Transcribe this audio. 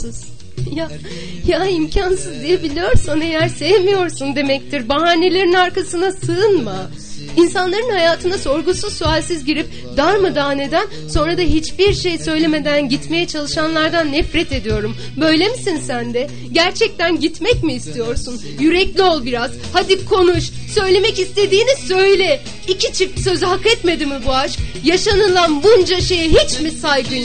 Ya imkansız diye biliyorsan eğer sevmiyorsun demektir. Bahanelerin arkasına sığınma. İnsanların hayatına sorgusuz sualsiz girip darmadağın eden, sonra da hiçbir şey söylemeden gitmeye çalışanlardan nefret ediyorum. Böyle misin sen de? Gerçekten gitmek mi istiyorsun? Yürekli ol biraz. Hadi konuş. Söylemek istediğini söyle. İki çift sözü hak etmedi mi bu aşk? Yaşanılan bunca şeye hiç mi saygın